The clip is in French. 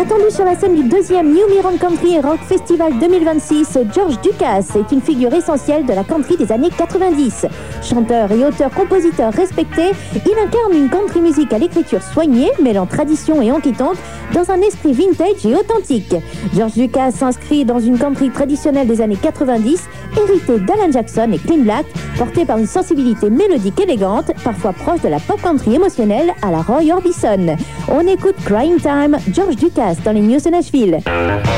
Attendu sur la scène du 2e New Miron Country et Rock Festival 2026, George Dukas est une figure essentielle de la country des années 90. Chanteur et auteur-compositeur respecté, il incarne une country music à l'écriture soignée, mêlant tradition et honky-tonk dans un esprit vintage et authentique. George Dukas s'inscrit dans une country traditionnelle des années 90, héritée d'Alan Jackson et Clint Black, portée par une sensibilité mélodique élégante, parfois proche de la pop country émotionnelle à la Roy Orbison. On écoute Crying Time, George Dukas dans les News de Nashville.